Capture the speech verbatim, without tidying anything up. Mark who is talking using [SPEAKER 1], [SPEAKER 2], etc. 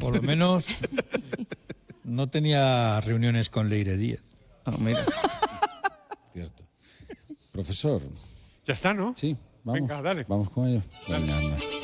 [SPEAKER 1] Por lo menos no tenía reuniones con Leire Díaz.
[SPEAKER 2] Ah, mira.
[SPEAKER 3] Cierto. Profesor.
[SPEAKER 4] Ya está, ¿no?
[SPEAKER 3] Sí, vamos.
[SPEAKER 4] Venga, dale.
[SPEAKER 3] Vamos con ello. Venga, anda.